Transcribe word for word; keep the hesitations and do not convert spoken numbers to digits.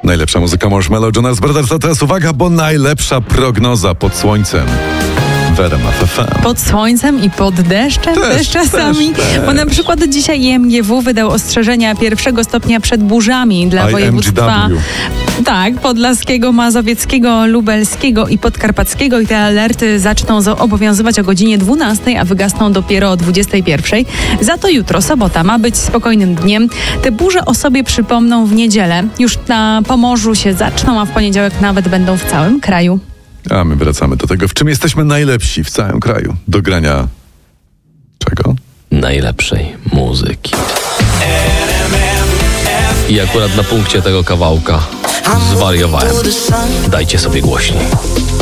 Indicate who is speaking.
Speaker 1: Najlepsza muzyka Marshmello, Jonas Brothers, a teraz uwaga, bo najlepsza prognoza pod słońcem w R M F F M.
Speaker 2: Pod słońcem i pod deszczem też, też czasami.
Speaker 1: Też, też.
Speaker 2: Bo na przykład dzisiaj I M G W wydał ostrzeżenia pierwszego stopnia przed burzami dla województwa tak, podlaskiego, mazowieckiego, lubelskiego i podkarpackiego i te alerty zaczną obowiązywać o godzinie dwunastej, a wygasną dopiero o dwudziestej pierwszej. Za to jutro, sobota, ma być spokojnym dniem. Te burze o sobie przypomną w niedzielę. Już na Pomorzu się zaczną, a w poniedziałek nawet będą w całym kraju.
Speaker 1: A my wracamy do tego, w czym jesteśmy najlepsi w całym kraju. Do grania czego?
Speaker 3: Najlepszej muzyki. I akurat na punkcie tego kawałka zwariowałem. Dajcie sobie głośniej.